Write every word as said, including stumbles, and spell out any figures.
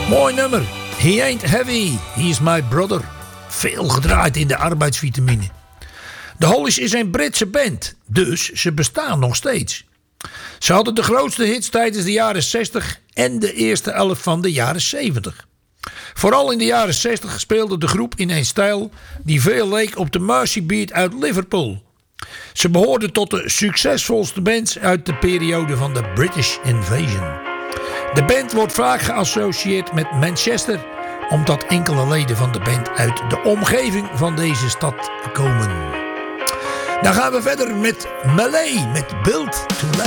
Mooi nummer. He ain't heavy, he's my brother. Veel gedraaid in de arbeidsvitamine. De Hollies is een Britse band, dus ze bestaan nog steeds. Ze hadden de grootste hits tijdens de jaren zestig en de eerste elf van de jaren zeventig. Vooral in de jaren zestig speelde de groep in een stijl die veel leek op de Mersey Beat uit Liverpool. Ze behoorden tot de succesvolste bands uit de periode van de British Invasion. De band wordt vaak geassocieerd met Manchester, omdat enkele leden van de band uit de omgeving van deze stad komen. Dan gaan we verder met Malay, met Built to Last.